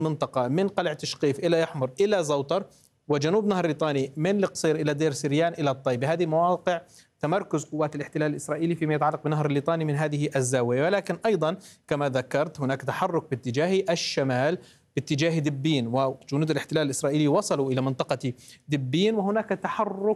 منطقة من قلعة شقيف إلى يحمر إلى زوطر، وجنوب نهر الليطاني من القصير إلى دير سريان إلى الطيبة. هذه مواقع تمركز قوات الاحتلال الإسرائيلي فيما يتعلق بنهر الليطاني من هذه الزاوية. ولكن أيضا كما ذكرت هناك تحرك باتجاه الشمال باتجاه دبين، وجنود الاحتلال الإسرائيلي وصلوا إلى منطقة دبين، وهناك تحرك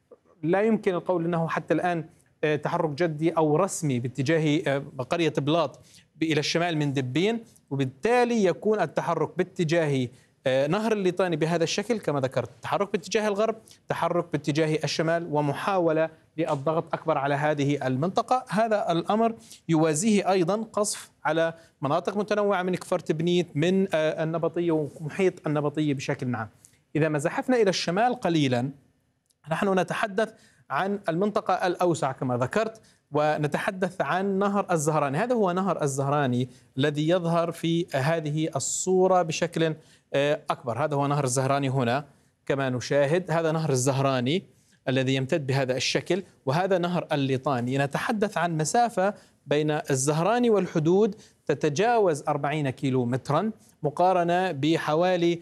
لا يمكن القول أنه حتى الآن تحرك جدي أو رسمي باتجاه قرية بلاط إلى الشمال من دبين، وبالتالي يكون التحرك باتجاه نهر الليطاني بهذا الشكل كما ذكرت، تحرك باتجاه الغرب، تحرك باتجاه الشمال، ومحاولة للضغط أكبر على هذه المنطقة. هذا الأمر يوازيه أيضا قصف على مناطق متنوعة من كفر تبنيت من النبطية ومحيط النبطية بشكل عام. إذا ما زحفنا إلى الشمال قليلا نحن نتحدث عن المنطقة الأوسع كما ذكرت، ونتحدث عن نهر الزهراني. هذا هو نهر الزهراني الذي يظهر في هذه الصورة بشكل أكبر. هذا هو نهر الزهراني هنا كما نشاهد، هذا نهر الزهراني الذي يمتد بهذا الشكل، وهذا نهر الليطاني. نتحدث عن مسافة بين الزهراني والحدود تتجاوز 40 كيلو مترا، مقارنة بحوالي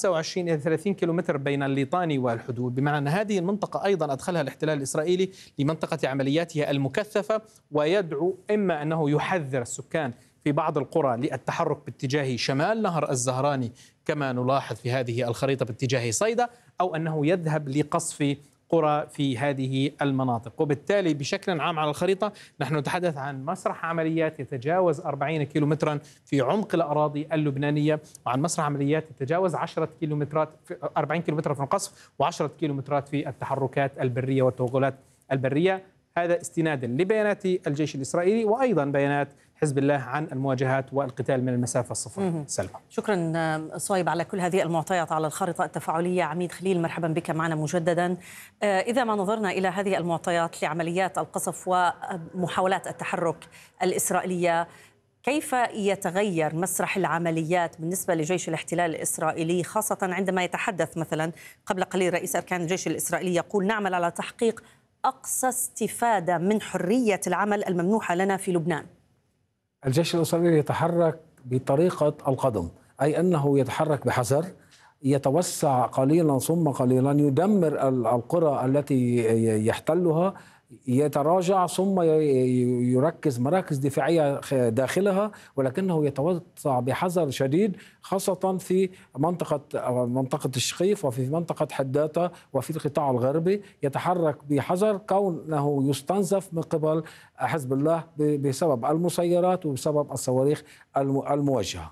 25 إلى 30 كيلو متر بين الليطاني والحدود، بمعنى أن هذه المنطقة أيضا أدخلها الاحتلال الإسرائيلي لمنطقة عملياته المكثفة، ويدعو إما أنه يحذر السكان في بعض القرى للتحرك باتجاه شمال نهر الزهراني كما نلاحظ في هذه الخريطة باتجاه صيدا، أو أنه يذهب لقصف قرى في هذه المناطق. وبالتالي بشكل عام على الخريطة نحن نتحدث عن مسرح عمليات يتجاوز 40 كيلومترا في عمق الأراضي اللبنانية، وعن مسرح عمليات يتجاوز 10 كيلومترات 40 كيلومتر في القصف و10 كيلومترات في التحركات البرية والتوغلات البرية. هذا استنادا لبيانات الجيش الإسرائيلي وأيضا بيانات حزب الله عن المواجهات والقتال من المسافة الصفر. سلمى. شكرا صايب على كل هذه المعطيات على الخارطة التفاعلية. عميد خليل مرحبا بك معنا مجددا. إذا ما نظرنا إلى هذه المعطيات لعمليات القصف ومحاولات التحرك الإسرائيلية، كيف يتغير مسرح العمليات بالنسبة لجيش الاحتلال الإسرائيلي، خاصة عندما يتحدث مثلا قبل قليل رئيس أركان الجيش الإسرائيلي يقول نعمل على تحقيق أقصى استفادة من حرية العمل الممنوحة لنا في لبنان؟ الجيش الإسرائيلي يتحرك بطريقة القدم، أي أنه يتحرك بحذر، يتوسع قليلا ثم قليلا، يدمر القرى التي يحتلها، يتراجع ثم يركز مراكز دفاعية داخلها، ولكنه يتوسع بحذر شديد خاصة في منطقة الشقيف وفي منطقة حداتا وفي القطاع الغربي. يتحرك بحذر كونه يستنزف من قبل حزب الله بسبب المسيرات وبسبب الصواريخ الموجهة.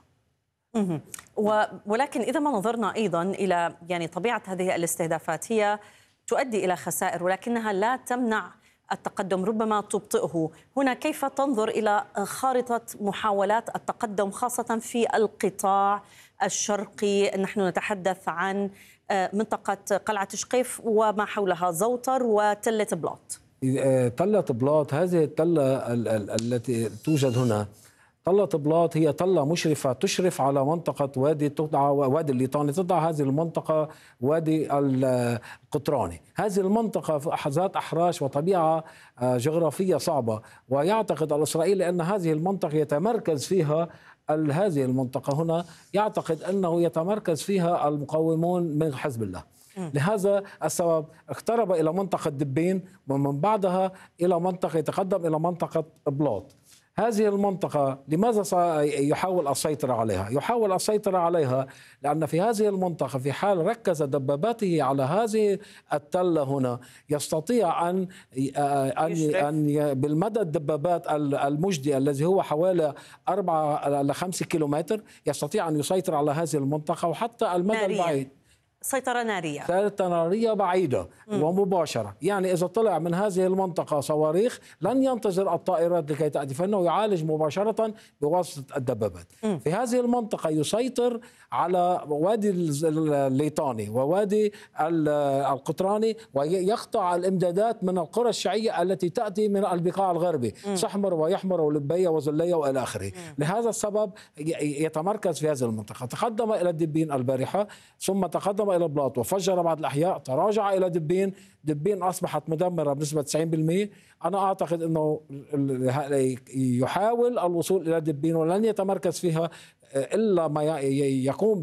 ولكن إذا ما نظرنا أيضا إلى طبيعة هذه الاستهدافات، هي تؤدي إلى خسائر ولكنها لا تمنع التقدم، ربما تبطئه. هنا كيف تنظر إلى خارطة محاولات التقدم خاصة في القطاع الشرقي؟ نحن نتحدث عن منطقة قلعة شقيف وما حولها زوطر وتلة بلاط. تلة بلاط، هذه التلة التي توجد هنا، تلة بلاط هي تلة مشرفة تشرف على منطقة وادي تدعى وادي الليطاني، تدعى هذه المنطقة وادي القطراني. هذه المنطقة ذات أحراش وطبيعة جغرافية صعبة، ويعتقد الإسرائيلي أن هذه المنطقة يتمركز فيها هذه المنطقة هنا يعتقد أنه يتمركز فيها المقاومون من حزب الله. لهذا السبب اقترب إلى منطقة دبين ومن بعدها إلى منطقة يتقدم إلى منطقة بلاط. هذه المنطقة لماذا يحاول السيطرة عليها؟ يحاول السيطرة عليها لأن في هذه المنطقة في حال ركز دباباته على هذه التلة هنا يستطيع أن بالمدى الدبابات المجدي الذي هو حوالي 4 إلى 5 كيلومتر يستطيع أن يسيطر على هذه المنطقة، وحتى المدى البعيد سيطرة نارية، سيطرة نارية بعيدة ومباشرة. يعني إذا طلع من هذه المنطقة صواريخ لن ينتظر الطائرات لكي تأتي، فإنه يعالج مباشرة بواسطة الدبابات. في هذه المنطقة يسيطر على وادي الليطاني ووادي القطراني، ويقطع الإمدادات من القرى الشيعية التي تأتي من البقاع الغربي، سحمر ويحمر ولبية وزلية وإلى آخره. لهذا السبب يتمركز في هذه المنطقة. تقدم إلى دبين البارحة ثم تقدم إلى بلاط وفجر بعض الأحياء، تراجع إلى دبين أصبحت مدمرة بنسبة 90%. أنا أعتقد أنه يحاول الوصول إلى دبين ولن يتمركز فيها إلا ما يقوم